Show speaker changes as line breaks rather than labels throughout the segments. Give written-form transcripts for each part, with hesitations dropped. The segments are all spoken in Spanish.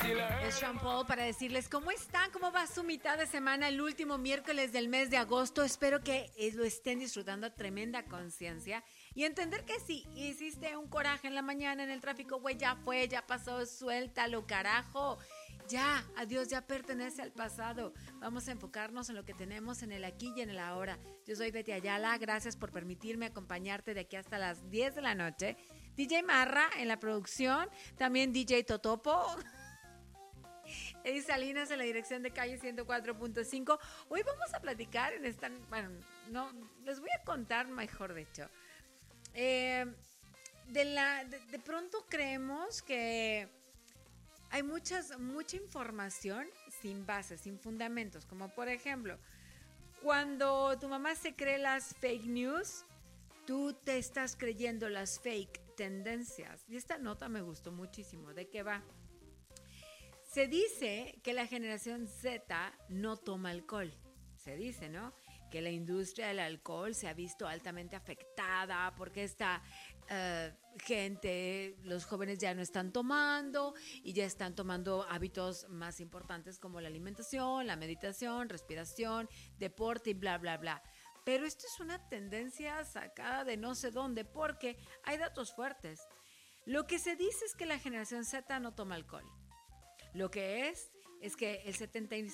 Es Sean Paul para decirles cómo están, cómo va su mitad de semana, el último miércoles del mes de agosto. Espero que lo estén disfrutando a tremenda conciencia y entender que si hiciste un coraje en la mañana en el tráfico, güey, ya fue, ya pasó, suéltalo, carajo. Ya, adiós, ya pertenece al pasado. Vamos a enfocarnos en lo que tenemos en el aquí y en el ahora. Yo soy Betty Ayala, gracias por permitirme acompañarte de aquí hasta las 10 de la noche. DJ Marra en la producción, también DJ Totopo. Eddie Salinas en la dirección de calle 104.5. Hoy vamos a platicar en esta... Bueno, no, les voy a contar mejor, de hecho. De pronto creemos que hay mucha información sin base, sin fundamentos. Como por ejemplo, cuando tu mamá se cree las fake news, tú te estás creyendo las fake tendencias. Y esta nota me gustó muchísimo. ¿De qué va? Se dice que la generación Z no toma alcohol. Se dice, ¿no? Que la industria del alcohol se ha visto altamente afectada porque esta gente, los jóvenes ya no están tomando y ya están tomando hábitos más importantes como la alimentación, la meditación, respiración, deporte y bla, bla, bla. Pero esto es una tendencia sacada de no sé dónde porque hay datos fuertes. Lo que se dice es que la generación Z no toma alcohol. Lo que es que el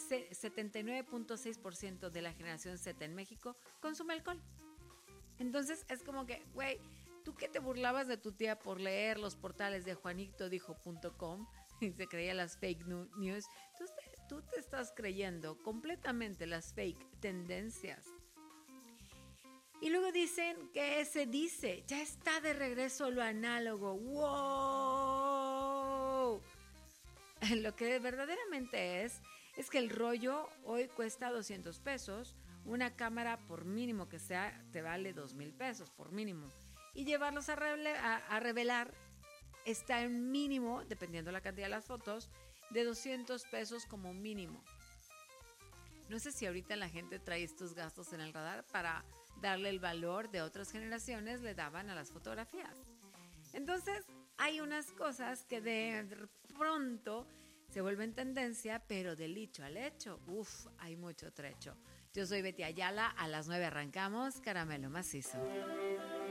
79.6% de la generación Z en México consume alcohol. Entonces es como que, güey, tú que te burlabas de tu tía por leer los portales de juanitodijo.com y se creía las fake news, tú te estás creyendo completamente las fake tendencias. Y luego dicen que ya está de regreso lo análogo. ¡Wow! Lo que verdaderamente es que el rollo hoy cuesta 200 pesos, una cámara por mínimo que sea te vale 2,000 pesos por mínimo y llevarlos a revelar está en mínimo, dependiendo la cantidad de las fotos, de 200 pesos como mínimo. No sé si ahorita la gente trae estos gastos en el radar para darle el valor de otras generaciones le daban a las fotografías. Entonces, hay unas cosas que de pronto se vuelven tendencia, pero del dicho al hecho, hay mucho trecho. Yo soy Betty Ayala, a las 9 arrancamos, Caramelo Macizo.